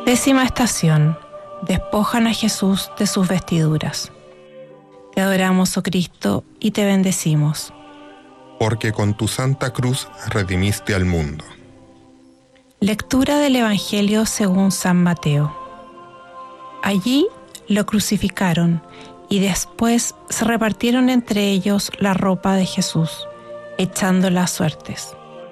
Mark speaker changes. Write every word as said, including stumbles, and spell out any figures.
Speaker 1: Décima estación. Despojan a Jesús de sus vestiduras. Te adoramos, oh Cristo, y te bendecimos.
Speaker 2: Porque con tu santa cruz redimiste al mundo.
Speaker 1: Lectura del Evangelio según San Mateo. Allí lo crucificaron y después se repartieron entre ellos la ropa de Jesús, echándola a suertes.